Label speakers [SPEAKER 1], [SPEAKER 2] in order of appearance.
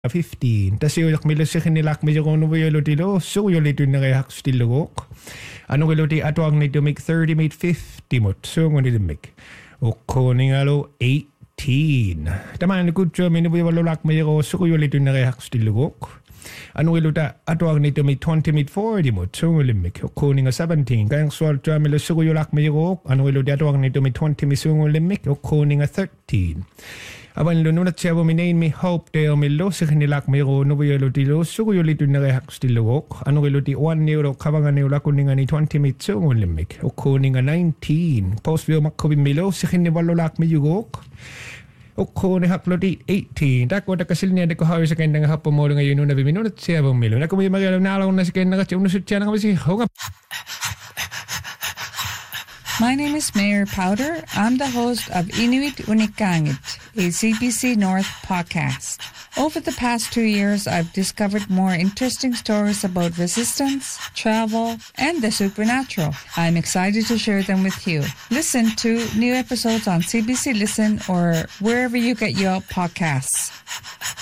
[SPEAKER 1] 15. Tasiulak milusikin nilak medyo kung nubuyolotilo, so yolito na kaya hakstilogok. Ano kiloti atuang nito make 30 made 50 mot, so ngunidimik. Kuning alo 18. Tama na kutso, minubuyolak medyo so yolito na kaya hakstilogok. Ano kilota atuang nito make 20 made 40 mot, so ngulimik. Kuning 17. Kayang swal to amilo so yolak medyo ano kiloti atuang nito make 20 made so ngulimik. Kuning 13. Aban lo nunat siya buminayin may hope tayo milo sa kanilak may ro no buyo lutilo so kuyo lito na kay hakstilok ano kay luti 1 euro kabangan ni ulako ni nga ni 20 mitso ng limik o kuning 19 post view makobin milo sa kanibalo lak may yugok o kuning hakloti 18 dako da kasil niya dako hawi sa kanya nga hapo mo ngayon na biminunat siya bumilo na kung may magalang nalaw na sa kanya nga unusut siya nga si honga.
[SPEAKER 2] My name is Mayor Powder. I'm the host of Inuit Unikangit, a CBC North podcast. Over the past 2 years, I've discovered more interesting stories about resistance, travel, and the supernatural. I'm excited to share them with you. Listen to new episodes on CBC Listen or wherever you get your podcasts.